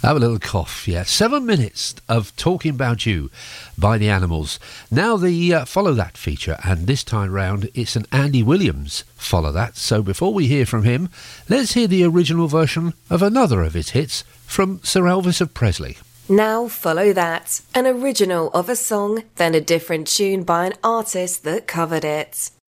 Have a little cough, yeah. 7 minutes of Talking About You by the Animals. Now the Follow That feature, and this time round it's an Andy Williams Follow That. So before we hear from him, let's hear the original version of another of his hits from Sir Elvis of Presley. Now Follow That, an original of a song, then a different tune by an artist that covered it.